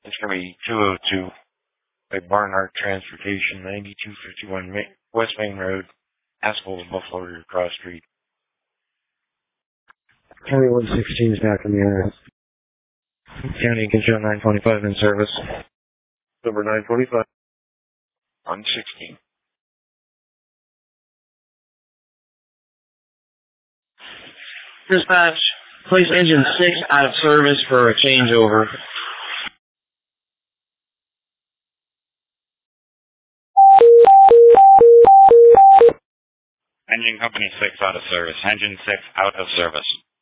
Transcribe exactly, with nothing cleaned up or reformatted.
It's going to be two oh two by Barnhart Transportation, ninety-two fifty-one West Main Road, Haskell, Buffalo River Cross Street. twenty-one sixteen is back in the area. County Control nine twenty-five in service. Number nine twenty-five. On sixteen. Dispatch, place engine six out of service for a changeover. Engine Company six out of service. Engine six out of service.